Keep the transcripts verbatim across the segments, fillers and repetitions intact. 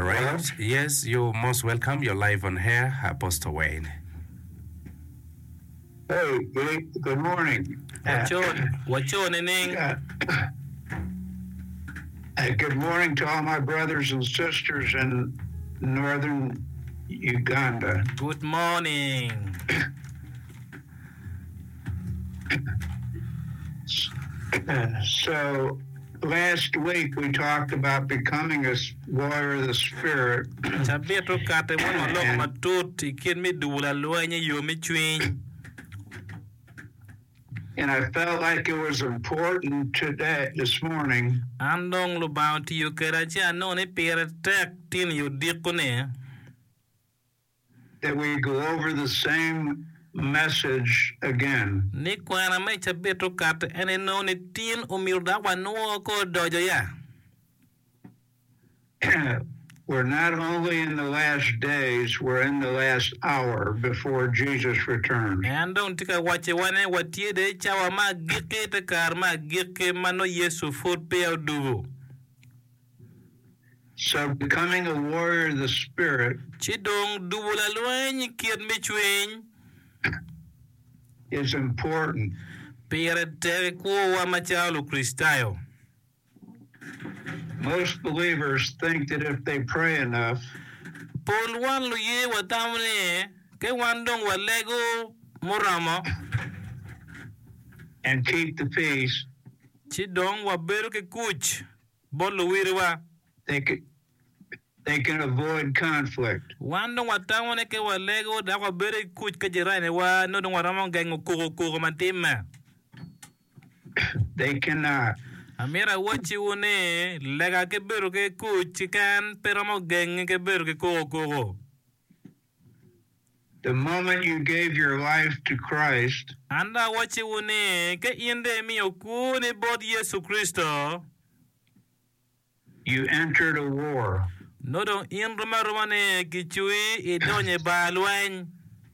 All right. Yes, you're most welcome. You're live on air, Apostle Wayne. Hey, good, good morning. What's your name? Uh, uh, good morning to all my brothers and sisters in northern Uganda. Good morning. Uh, so, last week we talked about becoming a warrior of the Spirit. And I felt like it was important today, this morning, that we go over the same message again. We're not only in the last days, we're in the last hour before Jesus returns. So becoming a warrior of the Spirit is important. Most believers think that if they pray enough, and keep the peace, they can, they can avoid conflict. They cannot. Amira wachi une lega ke beru ke kuchikan peramo geng ke beru ke koko koko. The moment you gave your life to Christ, anda wachi une ke inde mi okune bod Yesu Kristo, you entered a war. No don in roma romane kichui idonye balwen.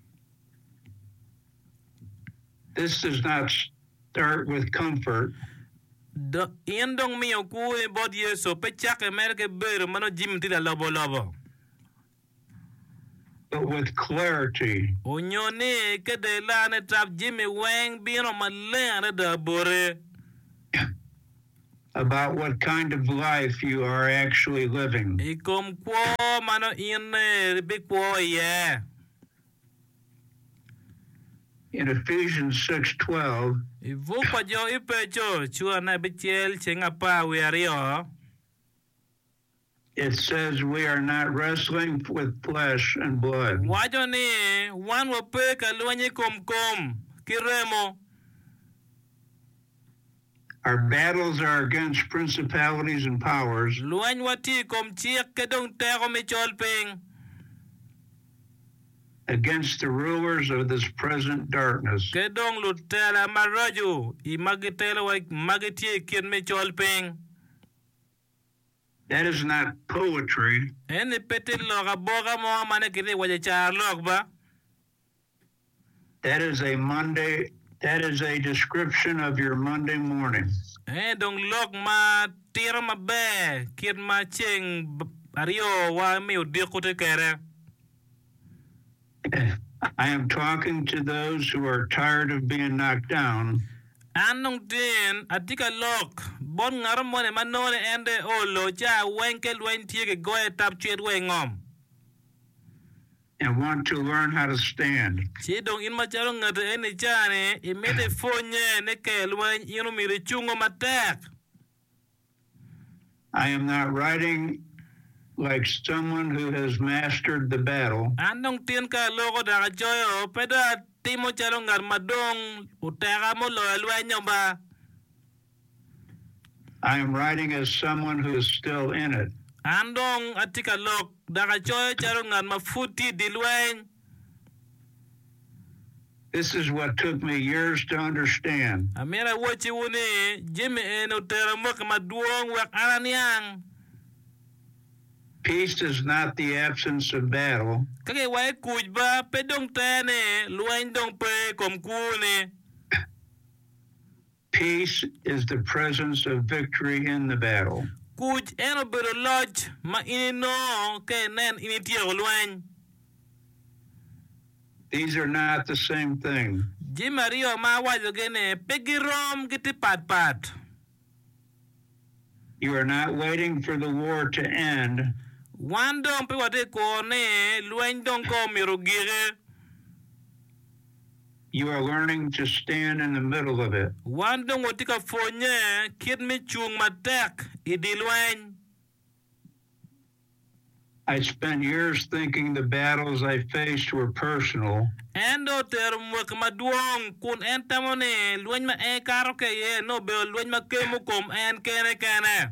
This does not start with comfort. The indong mi okune bod Yesu pechak emerke beru mano jim tida lobo lobo. But with clarity. Onyone ke de la ne trap jimmy wang bino malene da bore. About what kind of life you are actually living. Ikom kwo mano in big kwo yeah. In Ephesians six twelve, Ivupa jo ipecho chua na bichel chenga pa weario. It says we are not wrestling with flesh and blood. Wajone wan wapeka luanye kom kom kiremo. Our battles are against principalities and powers. Luany wati kom chiek kedong teko michol ping. Against the rulers of this present darkness. Kedong lutela maraju imagitela wa magiti kien michol ping. That is not poetry. Any petit loga boga mo manekiri waje charlok ba. That is a Monday. That is a description of your Monday morning. Eh dong lok ma tira ma be kien ma cheng ario wa mi udikote kere. I am talking to those who are tired of being knocked down. Anong din atika lok bon ngaramone manone ende olo cha wenkel wentie goe tap chet wengom. And want to learn how to stand. Chidong in macharo ngate ene chane imete fonye ne kelwen inu miri chungo matek. I am not writing like someone who has mastered the battle. Anong tin ka logo da joyo peda timo chalo ngar madong utega mo lo elwenyo ba. I am writing as someone who is still in it. Andong atika lok daga joyo chalo ngar mafuti dilwen. This is what took me years to understand. Amira wachi wune jimi eno tera moka maduong wak ananyang. Peace is not the absence of battle. Kage wai kuj ba pedong tene luain dong pe kom kune. Peace is the presence of victory in the battle. Kuj en obedo loch ma inino ke nen initiego lweny. These are not the same thing. Ji Mario ma wacho gene pegirom giti pat pat. You are not waiting for the war to end. Wan dong pe wate kone lweny dong ko miro gire. You are learning to stand in the middle of it. Wan dong watika fonye kid mi chung matek idi lweny. I spent years thinking the battles I faced were personal. Endo ter mwek maduong kun en tamone lweny ma e karo ke ye no be lweny ma kemo kom en kene kene.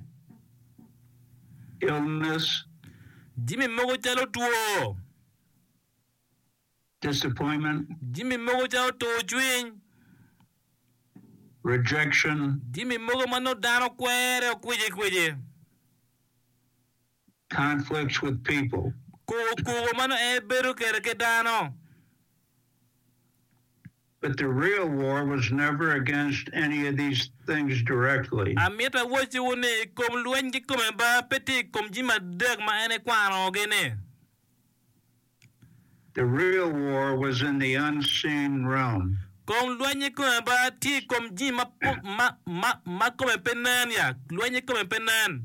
Illness, Jimmy mogo chalo tuo. disappointment, Jimmy mogo chalo to chwiny. rejection, Jimmy mogo mano dano kwere o kwije kwije. conflicts with people. Kugo kugo mano e beru kere ke dano. But the real war was never against any of these things directly. Amieta wochi wune kom lweny ki kome ba peti kom jima dek ma ene kwano gene. The real war was in the unseen realm. Kom lweny kome ba ti kom jima ma ma ma kome penan ya. Lweny kome penan.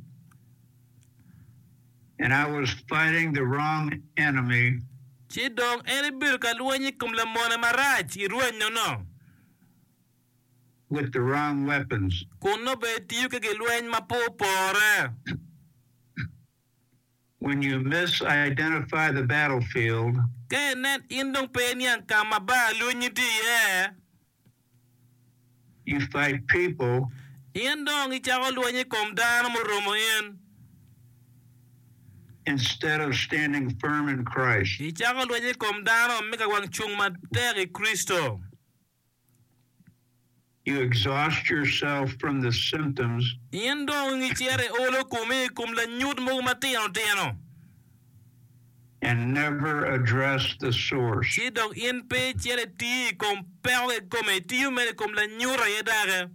And I was fighting the wrong enemy Chi dong ene bir ka lweny kom la mone marach i rueny no no. with the wrong weapons. Kuno be tiyo ke ke lweny ma po pore. When you misidentify the battlefield, Ke net indong pe niyan kama ba lweny ti ye. you fight people Indong ichako lweny kom dano mo romo yen. instead of standing firm in Christ. Ichako lwenye kom dano mika wang chung matek i Kristo. You exhaust yourself from the symptoms Indo ngi chere olo kumi kum la nyut mo matino tino. and never address the source. Si dong in pe chere ti kom perwe come ti me kom la nyura yedage.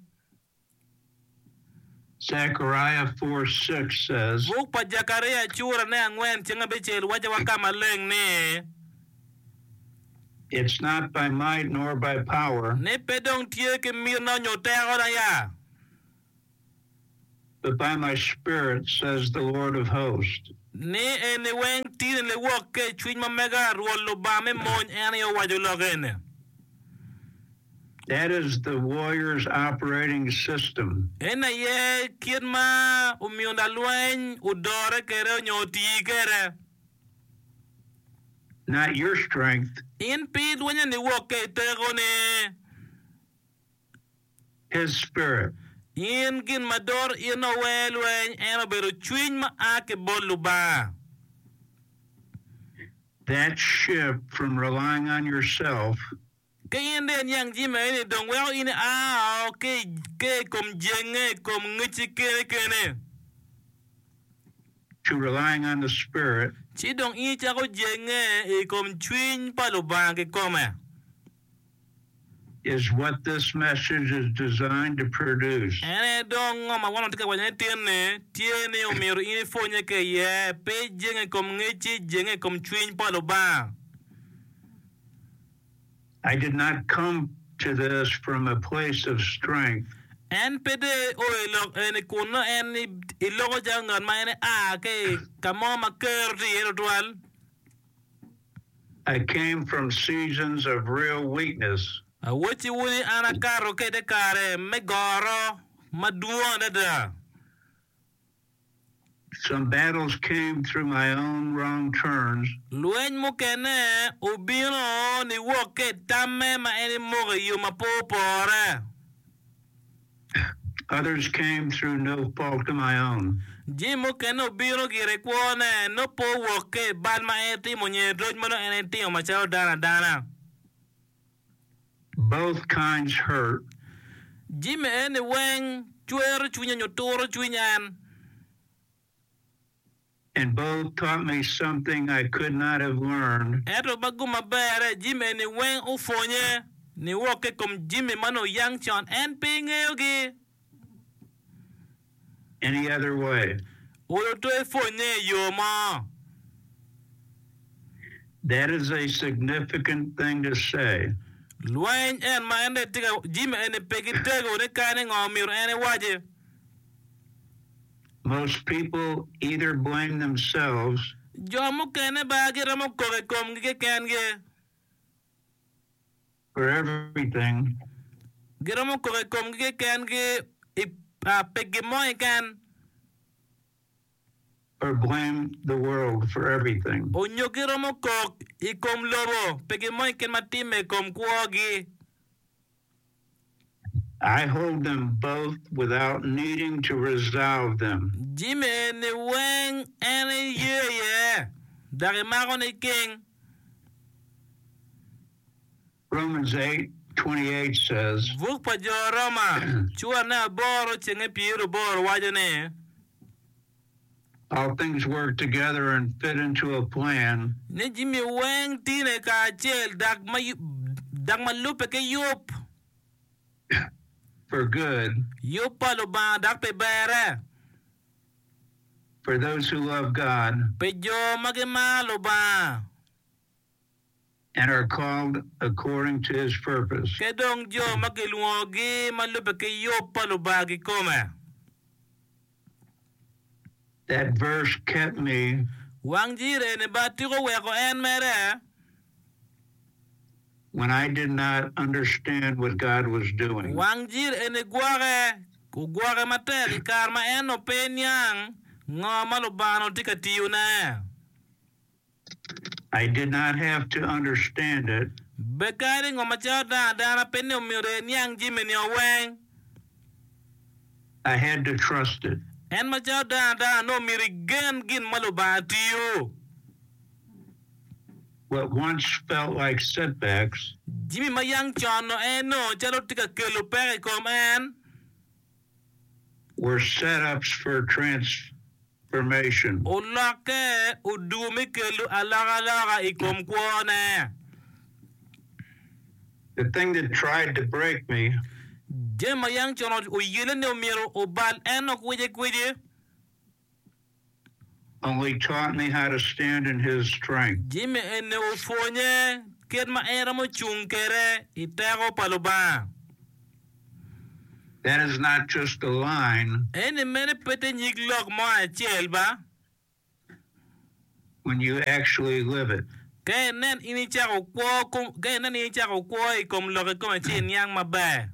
Zechariah four six says, Buk pa Jakaria chura ne angwen chenga bechel waja wakama leng ne. it's not by might nor by power, Ne pe dong tie ke mir na nyotero na ya. but by my spirit, says the Lord of hosts. Ne ene weng tine le wok ke chwin ma mega ruolo ba me mon ene yo wajo logene. That is the warrior's operating system. Ena ye kid ma umiunda lweny udore kere nyoti kere. Not your strength, In pid wanya ni woke tego ne. his spirit. In gin mador ino we lweny eno bero chwiny ma ake bolu ba. That shift from relying on yourself Ke inde nyang jime ini dong weo ini a ke ke kom jenge kom ngichi kere kene. to relying on the spirit Chi dong i chako jenge e kom chwiny palu ba ke kome. is what this message is designed to produce. Ene dong ngoma wana tika wanya tiene tiene umiru ini fonye ke ye pe jenge kom ngichi jenge kom chwiny palu ba. I did not come to this from a place of strength, En pede o ilog ene kuno ene ilogo jangan ma ene a ke kamo ma kerti eno tual. I came from seasons of real weakness. A wuchi wuni ana karo ke de kare me goro maduo dada. Some battles came through my own wrong turns, Lweny mo kene ubino ni woke tame ma ene moge yu ma popore. others came through no fault of my own. Jimo kene ubino gire kuone no po woke bad ma eti mo nye doj mo no ene tiyo ma chao dana dana. Both kinds hurt, Jime ene weng chwer chwinya nyotoro chwinyan. and both taught me something I could not have learned Eto baguma bere jime ni weng ufonye ni woke kom jime mano yang chon en pinge yogi. any other way. olo to e fonye yo mo. That is a significant thing to say. Luany en ma ende tiga Jimmy ene pekitego ne kane ngomir ene waje. Most people either blame themselves Jomo kene ba gira mo koke kom ge kenge. for everything, Gira mo koke kom ge kenge a pegi mo ikan. or blame the world for everything. Onyo gira mo kok ikom lobo pegi mo ikan matime kom kuogi. I hold them both without needing to resolve them. Jimmy ene weng ene ye ye. Dari mago ne king. Romans eight twenty-eight says, Vuk pa jo Roma. Chua na boro chenge piru boro waje ne. all things work together and fit into a plan Ne Jimmy weng tine ka chel dag ma dag ma lupe ke yup. for good Yup palo ba dag pe bere. for those who love God Pe jo mage malo ba. and are called according to his purpose. Ke dong jo mage luogi ma lupe ke yup palo ba ki kome. That verse kept me Wang jire ne ba tiko weko en mere. when I did not understand what God was doing. Wang jir ene guare. Ku guare materi karma eno penyang. Ngo malubano tika tiyo na. I did not have to understand it. Bekari ngo machao da dana pene umire niyang jime ni oweng. I had to trust it. En machao da da no miri gen gin malubano tiyo. What once felt like setbacks Jimmy mayang chono eno chalo tika kelo pere kom en. were setups for transformation. Ulake udumi kelo alaga alaga ikom kuone. The thing that tried to break me Jema yang chono uyile ne umiro ubal eno kwije kwije. only taught me how to stand in his strength. Jimmy ene ufonye ket ma era mo chungkere itego paluba. That is not just a line Ene mene pete nyiglok mo achiel ba. when you actually live it. Kaya nen ini chako kwo kum kaya nen ini chako kwo ikom loke kom achiel yang mabe.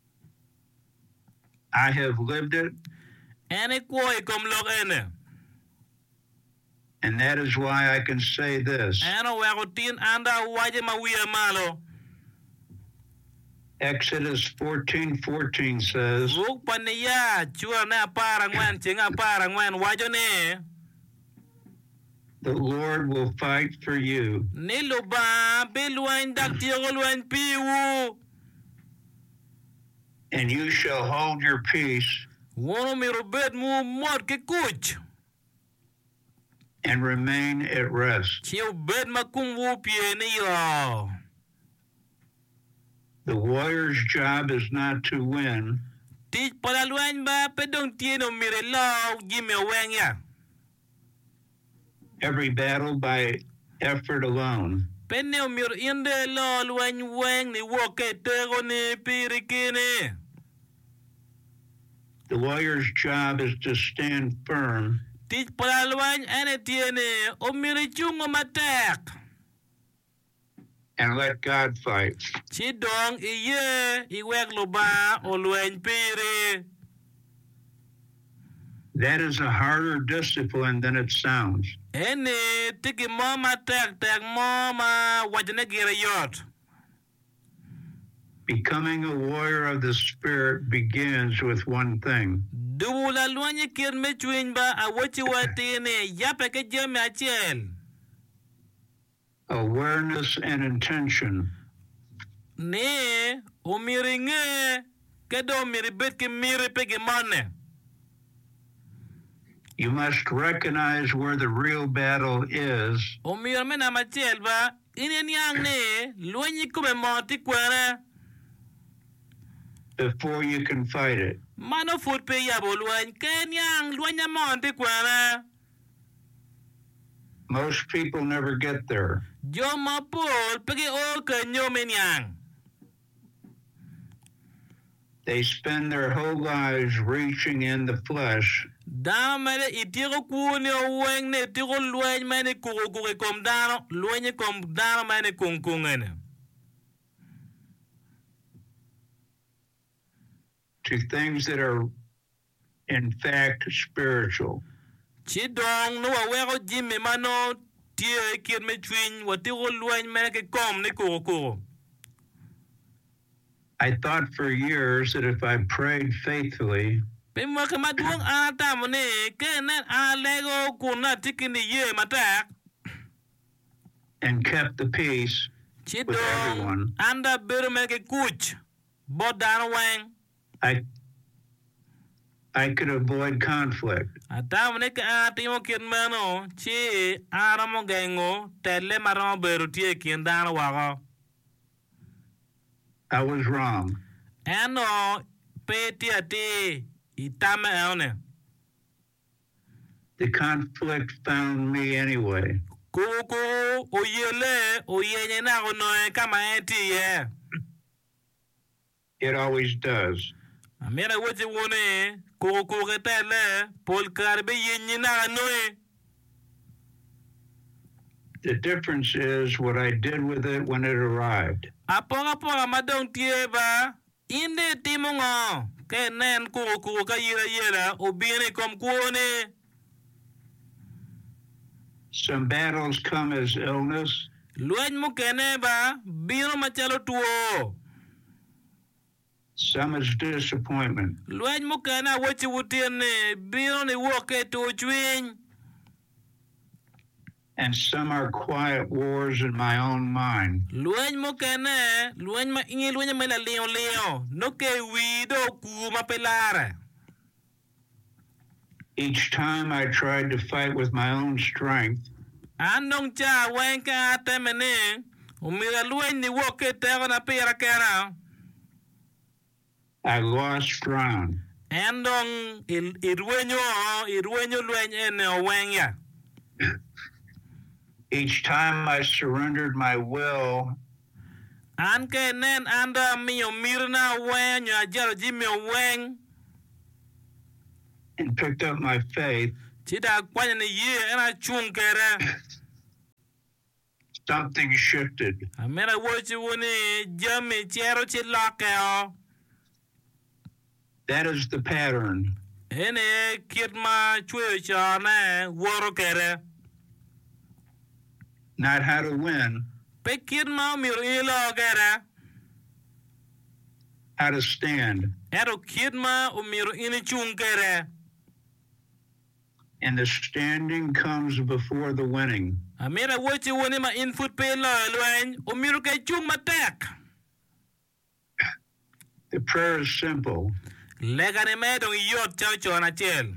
I have lived it, Ene kwo ikom loke ene. and that is why I can say this. Eno weko tin anda waje ma wiya malo. Exodus fourteen fourteen says, Vuk paniya chua na para ngwen chinga para ngwen wajo ne. the Lord will fight for you, Nilo ba beluan dak tiyo luan piwu. and you shall hold your peace Wono mi robet mu mod ke kuch. and remain at rest. Chiu bet makum wu pie ni yo. The warrior's job is not to win, Tich pala luan ba pedong tieno mire lo jime weng ya. every battle by effort alone. Pene umir inde lo luan weng ni woke tego ni pirikini. The warrior's job is to stand firm Tich pala luan ene tiene umiri chungo matek. and let God fight. Chidong iye iwek lo ba o luan piri. That is a harder discipline than it sounds. Ene tiki mo matek tek mo ma wajane gira yot. Becoming a warrior of the Spirit begins with one thing: Dubula luanye kir me chwin ba a wachi watine yape ke jeme achiel. awareness and intention. Ne umiri nge kedo umiri bet ke miri pe ke mane. You must recognize where the real battle is Umiri me na machiel ba ine niang ne luanye kube moti kwere. before you can fight it. Mano foot pe ya bo lweny ken yang lweny mon ti kwana. Most people never get there. Jo ma pol pege o ke nyomen yang. They spend their whole lives reaching in the flesh Dano mene itiro kuni o weng ne tiro lweny mene kuku kuku kom dano, lweny kom dano mene kung kungene. to things that are in fact spiritual. Chidong no awero jimmy mano tie kir me twin watiro lweny mene ke kom ne kuku kuku. I thought for years that if I prayed faithfully, Pimo ke maduong ata mo ne ke na alego kuna tikini ye matak. and kept the peace with Chidong everyone, anda biru meke kuch bodan weng. I I could avoid conflict. Ata mo ne ke ati mo kin mano chi aramo gengo tele maramo biru tie kin dan wago. I was wrong. Eno peti ati itame eone. The conflict found me anyway. Kuku oyele oyenye na ono kama eti ye. It always does. Amira wote wone kuku ketele pol karbe yenye na noe. The difference is what I did with it when it arrived. Apoga poga madong tie ba inde timongo ke nen kuku ka yira yira obine kom kuone. Some battles come as illness, Lueny mo kene ba biro machalo tuo. some as disappointment. Lueny mo kene wochi wutiene biro ni woke to chwiny. And some are quiet wars in my own mind. Lueny mo kene lueny ma ingi lueny ma la leo leo no ke wido ku mapelare. Each time I tried to fight with my own strength, Anong cha wenka temene umira lueny ni woke tero na pera kera. I lost ground. Andong il irwenyo irwenyo lueny ene owenya. Each time I surrendered my will, An ke nen anda miyo mirna wenyo ajaro jimi weng. and picked up my faith, Chida kwanya ni ye ena chung kere. something shifted. Amera wochi wuni jami chero chilakeo. That is the pattern. Ene kitma chwe chane woro kere. Not how to win, Pe kitma miro ilo kere. how to stand. Ero kitma umiro ini chung kere. And the standing comes before the winning. Amera wochi wuni ma input pe lo lwen umiro ke chung matek. The prayer is simple. Legane me dong yot chao chona chel.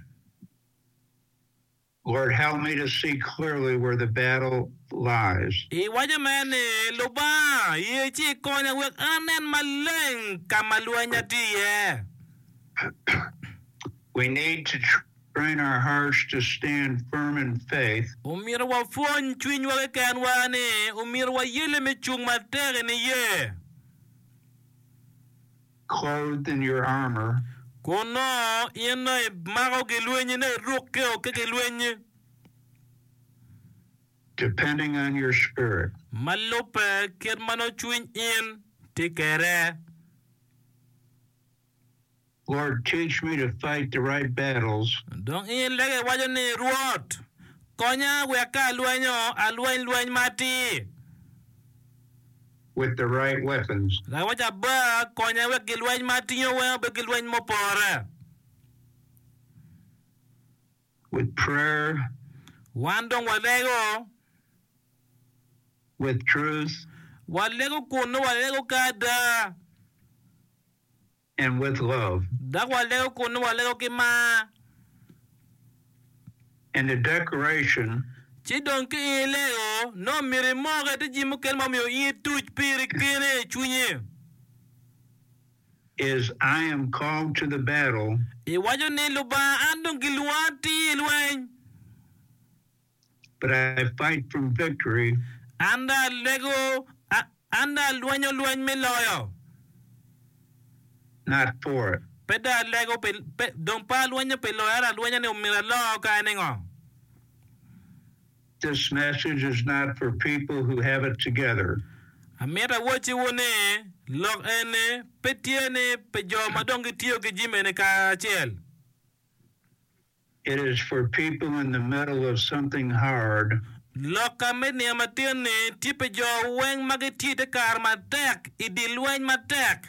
Lord, help me to see clearly where the battle lies. I waja mene loba ye chi konya wek anen maleng kamaluanya tiye. We need to train our hearts to stand firm in faith, Umira wa fon chwin wa kan wane umira wa yele me chung matere ni ye. clothed in your armor, Kono yena maro ke luenye ne roke o ke ke luenye. depending on your spirit. Malope ker mano chwin in tikere. Lord, teach me to fight the right battles Dong in lege waja ni ruot. Konya weka luenyo aluen luen mati. with the right weapons. La waja ba konya wek luen mati yo we be luen mopore. With prayer, Wandong walego. with truth, Walego kuno walego kada. and with love. Da walego kuno walego kima. And the declaration, Chidon ki ileo no mire moga te jimu kelma mio i tuch piri kene chunye. is I am called to the battle, Iwacho ni luba andong giluati lweny. but I fight from victory, Anda lego a- anda lwenyo lweny miloyo. not for it. Peda lego pe, pe dong pa lwenyo piloyo ara lwenyo ni umira lo ka ningo. This message is not for people who have it together. Amira wochi wone lok ene petiene pe jo madongi tiyo ki jimene ka chiel. It is for people in the middle of something hard Lok ka medni amatiene tipe jo weng magiti de kar matek idi lweny matek.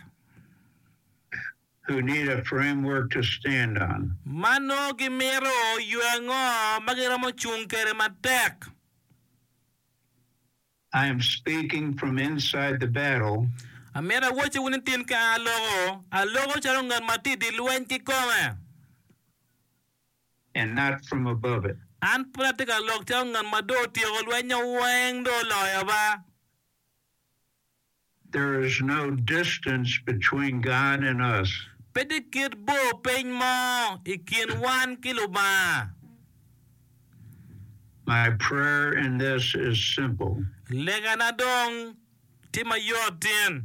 who need a framework to stand on. Mano gimero yuango magiramo chunkere matek. I am speaking from inside the battle, Amira wochi wunitin ka alogo, alogo charongan mati di luen ki kome. and not from above it. An pratika lok charongan mado tiyo luen yo weng do loya ba. There is no distance between God and us. Pedikit bo peny mo, ikin wan kilo ba. My prayer in this is simple. Lega na dong, tima yotin.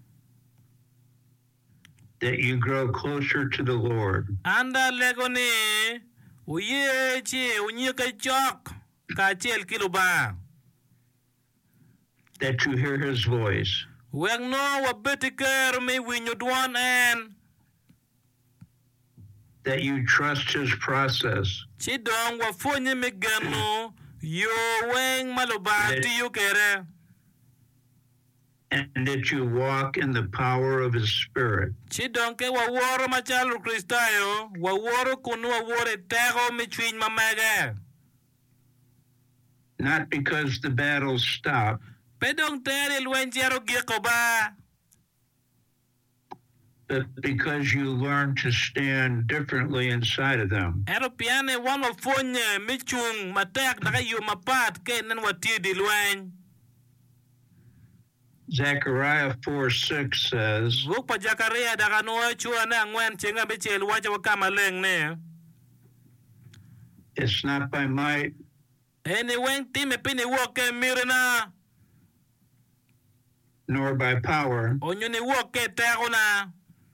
That you grow closer to the Lord. Anda lego ni, uye chi, unye ka chok, ka chel kilo ba. That you hear his voice. Weng no wa betiker me winyo duan en. That you trust his process. Chi dong wa fonye me gano, yo weng maluba That- ti yo kere. And that you walk in the power of his spirit. Chi dong ke wa woro machalo Kristayo, wa woro kunu wa wore tego mi chwiny mamege. Not because the battles stop, Pedong tere luen jero giko ba. but because you learn to stand differently inside of them. Ero piane wan wa fonye mi chung matek naka yu mapat ke nan wa ti di luen. Zechariah four six says, Vuk pa Jakaria daga noe chua na ngwen chenga bichel wacha wa kama leng ne. it's not by might, Eni weng ti me pini woke mirina. nor by power, Onyo ni woke tego na.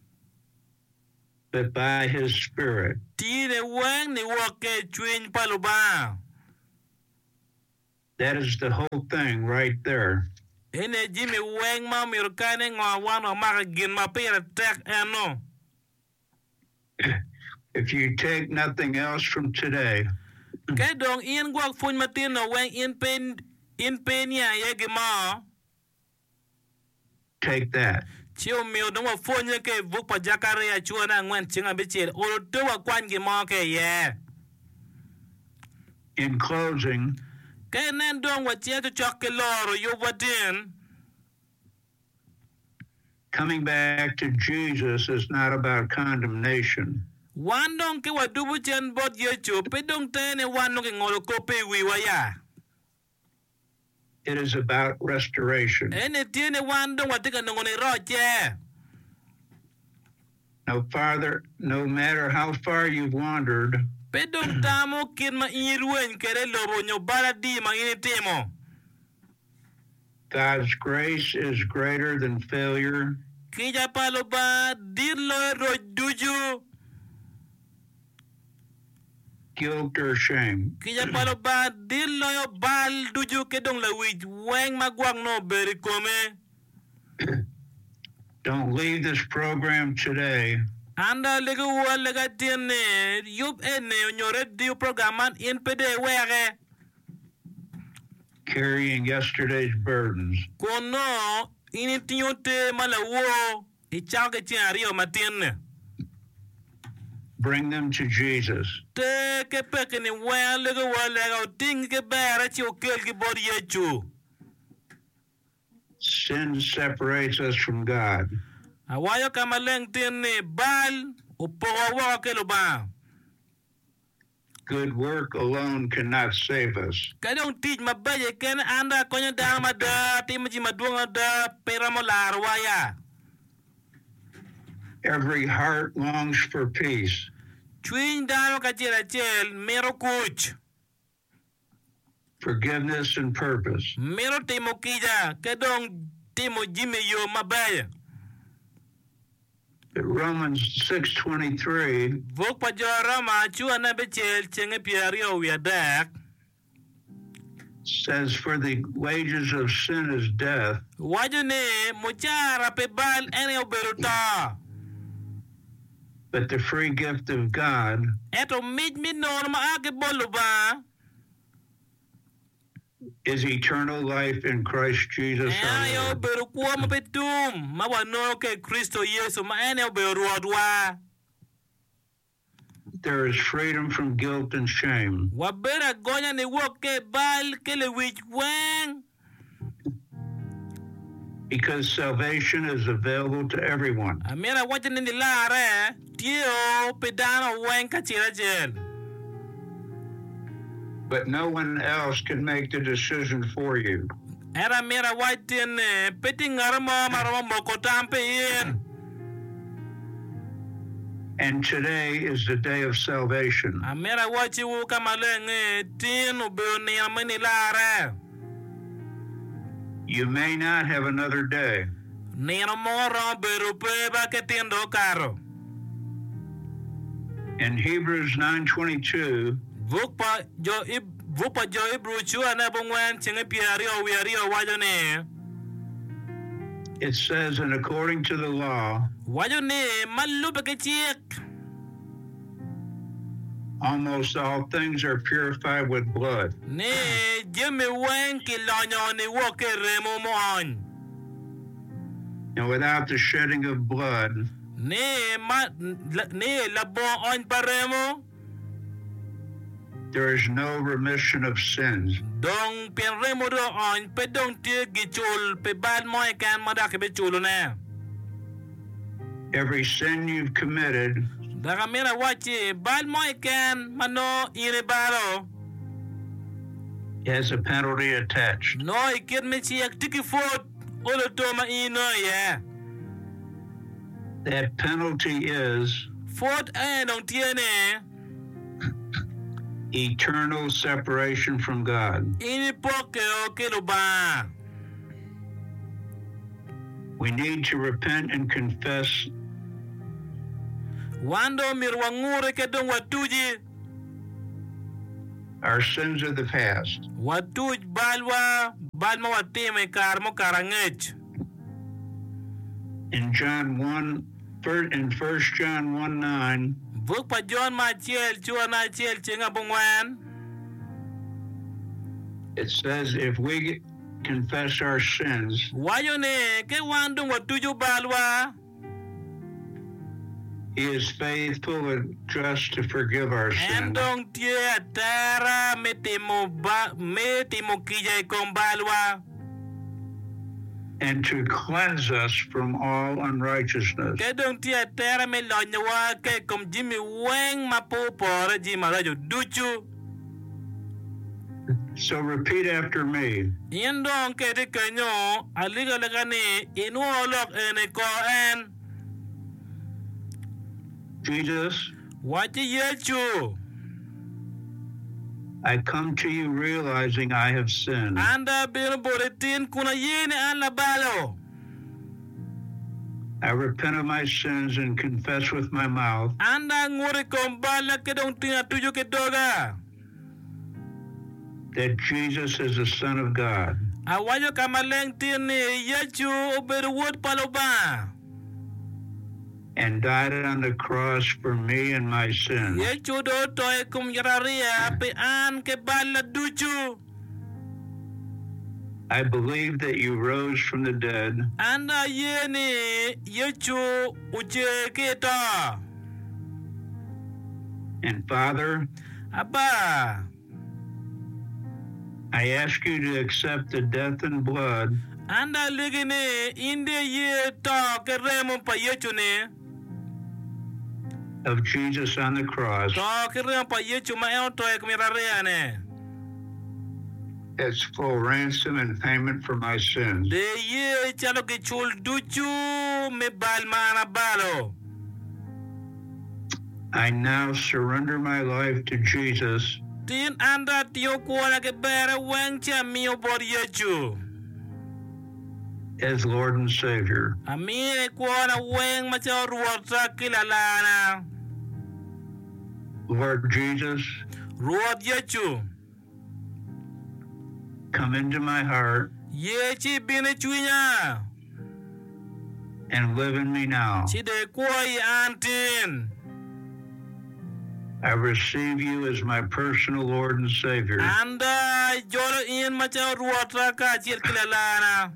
but by his spirit. Ti ne weng ni woke chwiny paluba. That is the whole thing right there. Ene jimi weng ma mirkane ngwa wan o maka gin ma pira tek eno. If you take nothing else from today, Ke dong in gwak funy matin no weng in pen in pen ya yegi ma. take that. Chiu miu dong wa funy ke vuk pa Jakaria chua na ngwen chinga bichel. Olo tu wa kwan gi ma ke ye. In closing, Ke nen dong wa chia tu chok ke loro yu watin. coming back to Jesus is not about condemnation. Wan dong ke wa dubu chen bot ye chu. Pe dong tene wan no ke ngolo kope wi wa ya. It is about restoration. Ene tiene wan dong wa tika nongone roche. No farther, no matter how far you've wandered, Pedong tamo kin ma iniruen kere lobo nyo bala di ma initimo. God's grace is greater than failure. Kija palo ba dir lo ro duju. Guilt or shame. Kija palo ba dir lo yo bal duju kedong la wij weng magwang no beri kome. Don't leave this program today Anda lega wa lega tiene yup ene onyore diu programan in pede wege. carrying yesterday's burdens. Kono initinyote malawo ichage tiario matine. Bring them to Jesus. Te ke pekeni wa lega wa lega ting ke bera chi okel ki body yechu. Sin separates us from God. Awayo kama leng tiene bal upowa wa ke lo ba. Good work alone cannot save us. Kadong tij mabaye ken anda konyo dama da timaji madunga da pera mo larwa ya. Every heart longs for peace. Chuny dhano kaachiel achiel miro kuch, Forgiveness and purpose. miro timo kija kedong timo jimi yo mabeyo. But Romans six twenty-three Vok pa jo Roma chua na bechel chenge piario wi adek. says, "For the wages of sin is death, Wajo ne muchara pe bal ene oberu ta. but the free gift of God Eto mij mi non ma ake bolu ba. is eternal life in Christ Jesus our Ene Lord." oberu kuo ma petum. Ma wano ke Kristo Yesu ma ene oberu odwa. There is freedom from guilt and shame. Wabera gonya ni wok ke bal ke le wich weng. Because salvation is available to everyone. Amira wajo ni nilare. Tio pedano weng kachira jel. But no one else can make the decision for you. Era mira wajo ni peti ngarama marama mokotampe yin. And today is the day of salvation. Amira wachi wu kamalenge tin ubeo ni amini lare. You may not have another day, Nino moro beru peba ke tindo karo. in Hebrews nine twenty-two, Vukpa jo ib vukpa jo ibru chua na bungwen chinge piario wiario wajo ne. it says, "And according to the law, Wajo ne malupe ke chiek. almost all things are purified with blood, Ne jeme wen ki lonyo ni woke remo mon. and without the shedding of blood, Ne ma ne labo on paremo. there is no remission of sins." Dong pen remo do on pe dong tie gichul pe bad moy kan madak be chulu ne. Every sin you've committed Daga mira wachi bad moy kan mano ire baro. has a penalty attached. No ikir me chiek tiki foot. Olo toma ino yeah. That penalty is Foot eh dong tiene. eternal separation from God. Ini poke o kilo ba. We need to repent and confess Wando mirwangure ke dong watuji. our sins of the past. Watuj balwa balma watime karmo karangech. In John one, fir- in First John one nine, Vuk pa John ma chiel chua na chiel chinga bungwan. it says, if we confess our sins, Wayo ne ke wando watuju balwa. he is faithful and just to forgive our sins Endong tie tara metimo ba metimo kija ikong balwa. and to cleanse us from all unrighteousness. Kedong tie tara me lonyawa ke kom jimi weng mapupora jima rajo duchu. So repeat after me. Yendong ke te kenyo aliga legani inu olok ene ko en. Jesus, Wachi yechu. I come to you realizing I have sinned. Anda bir boletin kuna yene ala balo. I repent of my sins and confess with my mouth Anda ngure kombala kedong tina tuju ke doga. that Jesus is the Son of God. Awayo kamaleng tini yechu oberwood paloba. And died on the cross for me and my sins. Yechu do toy kum yararia pe an ke bala duchu. I believe that you rose from the dead Anda yeni yechu uche kita. and Father, Aba. I ask you to accept the death and blood Anda ligini inde ye to ke remo pa yechu ne. of Jesus on the cross To ke remo pa yechu ma el toy kum yararia ne. as full ransom and payment for my sins. De ye chalo ke chul duchu me bal mana balo. I now surrender my life to Jesus Tin anda tio kuona ke bere weng cha mio bod yechu. as Lord and Savior. Amine kuona weng macha ruota kilalana. Lord Jesus, Ruot yechu. come into my heart Yechi bine chuinya. and live in me now. Chide kuoi antin. I receive you as my personal Lord and Savior. Anda jolo in macha ruota ka chil kilalana.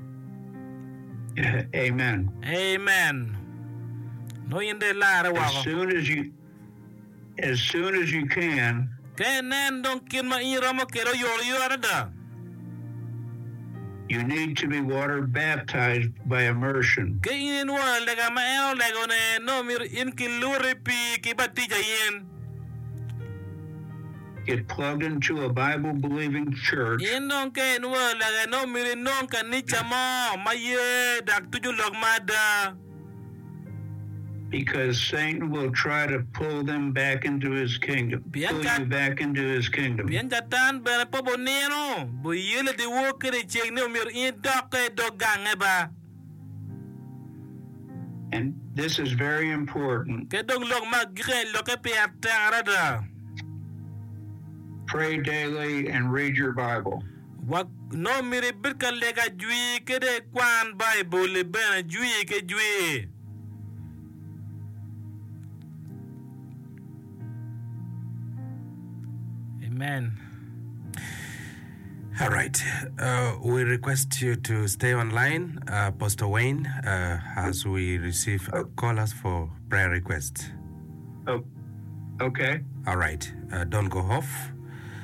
Amen. Amen. No inde lara As wako. soon as you, as soon as you can, Ke nen don kin ma iramo kero yoro yorada. you need to be water baptized by immersion. Ke inin wala lega ma eno lego ne no mir in kiluri pi ki batija yin. Get plugged into a Bible-believing church In don ke in wala lega no mir non ka nicha mo ma ye dak tuju log mada. because Satan will try to pull them back into his kingdom. Bien Pull kat- you back into his kingdom. Bien jatan bere pobo neno. Bu yele di wo kere chek ne mir in doke do gange ba. And this is very important. Ke dong log ma gre lo ke pe atarada. Pray daily and read your Bible. Wak no miri birka lega jui kede kwan Bible bena jui ke jui. Amen. All right. Uh, we request you to stay online, uh, Pastor Wayne, uh, as we receive uh, callers for prayer requests. Oh, okay. All right. Uh, don't go off.